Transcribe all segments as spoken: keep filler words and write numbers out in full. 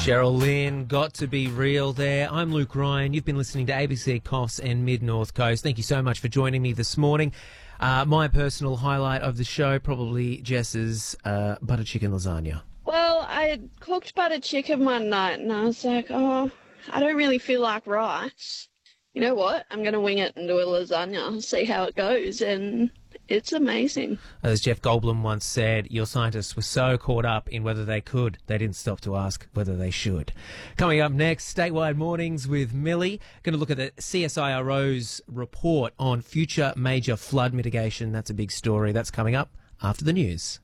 Cheryl Lynn, Got to Be Real there. I'm Luke Ryan. You've been listening to A B C Coffs and Mid North Coast. Thank you so much for joining me this morning. Uh, my personal highlight of the show, probably Jess's uh, butter chicken lasagna. Well, I cooked butter chicken one night and I was like, oh, I don't really feel like rice. You know what? I'm going to wing it and do a lasagna, see how it goes, and it's amazing. As Jeff Goldblum once said, your scientists were so caught up in whether they could, they didn't stop to ask whether they should. Coming up next, Statewide Mornings with Millie. Going to look at the C S I R O's report on future major flood mitigation. That's a big story. That's coming up after the news.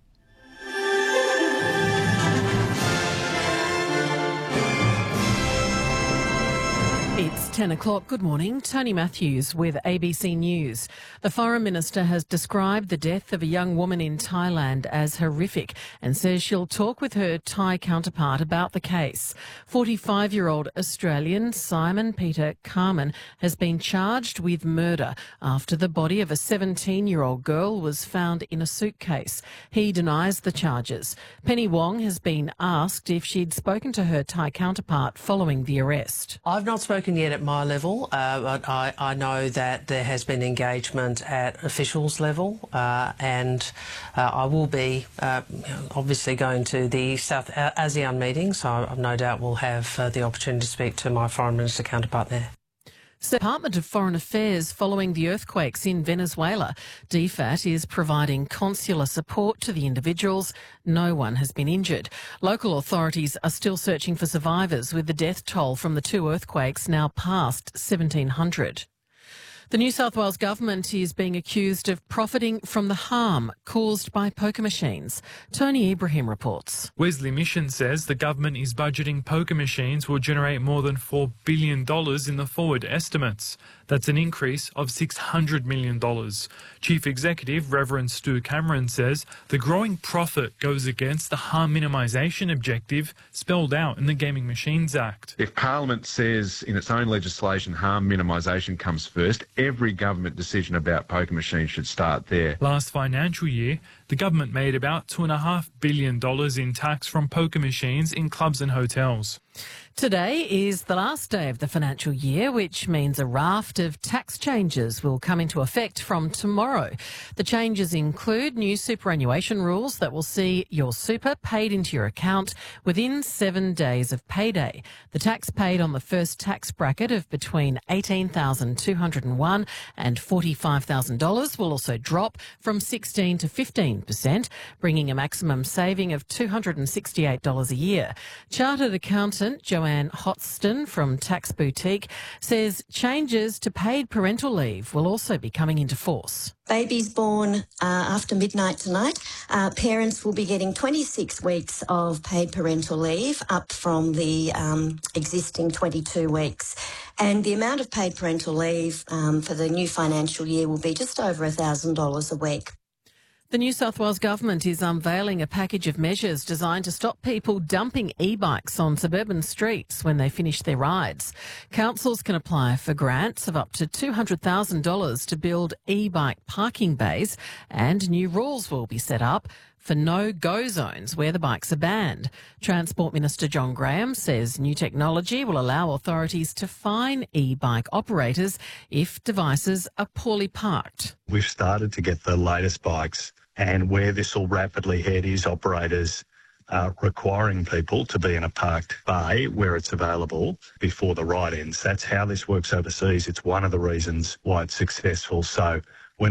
It's ten o'clock. Good morning. Tony Matthews with A B C News. The Foreign Minister has described the death of a young woman in Thailand as horrific and says she'll talk with her Thai counterpart about the case. forty-five-year-old Australian Simon Peter Carman has been charged with murder after the body of a seventeen-year-old girl was found in a suitcase. He denies the charges. Penny Wong has been asked if she'd spoken to her Thai counterpart following the arrest. I've not spoken yet at my level, uh, but I, I know that there has been engagement at officials level, uh, and uh, I will be uh, obviously going to the South ASEAN meeting, so I no doubt will have uh, the opportunity to speak to my Foreign Minister counterpart there. The Department of Foreign Affairs following the earthquakes in Venezuela. D FAT is providing consular support to the individuals. No one has been injured. Local authorities are still searching for survivors, with the death toll from the two earthquakes now past seventeen hundred. The New South Wales government is being accused of profiting from the harm caused by poker machines. Tony Ibrahim reports. Wesley Mission says the government is budgeting poker machines will generate more than four billion dollars in the forward estimates. That's an increase of six hundred million dollars. Chief Executive Reverend Stu Cameron says the growing profit goes against the harm minimisation objective spelled out in the Gaming Machines Act. If Parliament says in its own legislation harm minimisation comes first, every government decision about poker machines should start there. Last financial year, the government made about two point five billion dollars in tax from poker machines in clubs and hotels. Today is the last day of the financial year, which means a raft of tax changes will come into effect from tomorrow. The changes include new superannuation rules that will see your super paid into your account within seven days of payday. The tax paid on the first tax bracket of between eighteen thousand two hundred one dollars and forty-five thousand dollars will also drop from sixteen to fifteen percent, bringing a maximum saving of two hundred sixty-eight dollars a year. Chartered accountant Joanne Hotston from Tax Boutique says changes to paid parental leave will also be coming into force. Babies born uh, after midnight tonight, uh, parents will be getting twenty-six weeks of paid parental leave, up from the um, existing twenty-two weeks. And the amount of paid parental leave um, for the new financial year will be just over one thousand dollars a week. The New South Wales Government is unveiling a package of measures designed to stop people dumping e-bikes on suburban streets when they finish their rides. Councils can apply for grants of up to two hundred thousand dollars to build e-bike parking bays, and new rules will be set up for no-go zones where the bikes are banned. Transport Minister John Graham says new technology will allow authorities to fine e-bike operators if devices are poorly parked. We've started to get the latest bikes, and where this will rapidly head is operators uh, requiring people to be in a parked bay where it's available before the ride ends. That's how this works overseas. It's one of the reasons why it's successful. So